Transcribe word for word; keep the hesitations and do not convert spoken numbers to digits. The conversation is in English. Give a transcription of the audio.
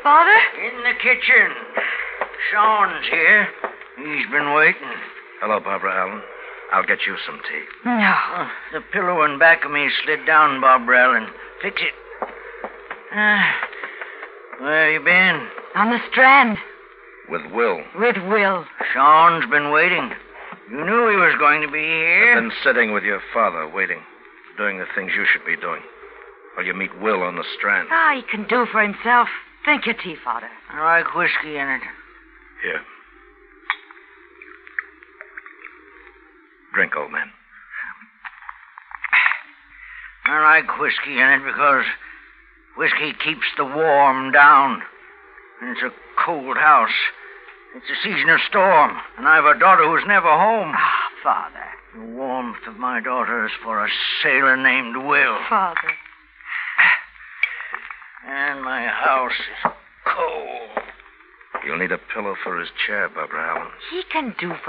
Father? In the kitchen. Sean's here. He's been waiting. Hello, Barbara Allen. I'll get you some tea. No. Oh, the pillow in back of me slid down, Barbara Allen. Fix it. Uh, where you been? On the Strand. With Will. With Will. Sean's been waiting. You knew he was going to be here. I've been sitting with your father, waiting, doing the things you should be doing. While you meet Will on the Strand. Ah, he can do for himself. Drink your tea, Father. I like whiskey in it. Here. Drink, old man. I like whiskey in it because whiskey keeps the warm down. And it's a cold house. It's a season of storm, and I have a daughter who's never home. Ah, Father. The warmth of my daughter is for a sailor named Will. Father. And my house is cold. You'll need a pillow for his chair, Barbara Allen. He can do for